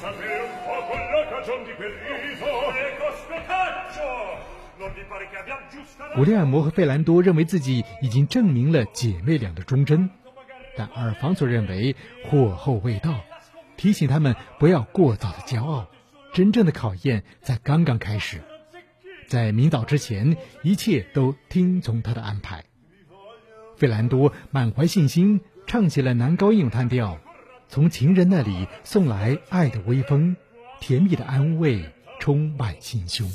古利尔摩和费兰多认为自己已经证明了姐妹俩的忠贞，但阿尔方索认为火候未到，提醒他们不要过早的骄傲，真正的考验才刚刚开始。在明早之前，一切都听从他的安排。费兰多满怀信心唱起了男高音咏叹调，从情人那里送来爱的微风，甜蜜的安慰充满心胸。